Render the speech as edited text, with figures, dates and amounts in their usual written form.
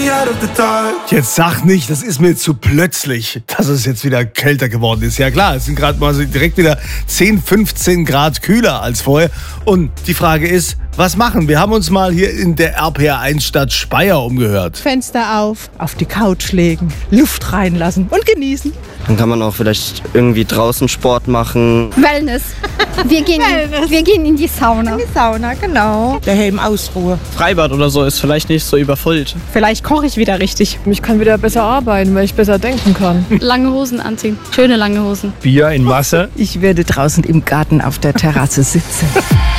Jetzt sag nicht, das ist mir zu plötzlich, dass es jetzt wieder kälter geworden ist. Ja klar, es sind gerade mal so direkt wieder 10, 15 Grad kühler als vorher. Und die Frage ist, was machen? Wir haben uns mal hier in der RPR1-Stadt Speyer umgehört. Fenster auf die Couch legen, Luft reinlassen und genießen. Dann kann man auch vielleicht irgendwie draußen Sport machen. Wellness. Wir gehen in die Sauna. In die Sauna, genau. Daheim ausruhen. Freibad oder so ist vielleicht nicht so überfüllt. Vielleicht koche ich wieder richtig. Ich kann wieder besser arbeiten, weil ich besser denken kann. Lange Hosen anziehen. Schöne lange Hosen. Bier in Masse. Ich werde draußen im Garten auf der Terrasse sitzen.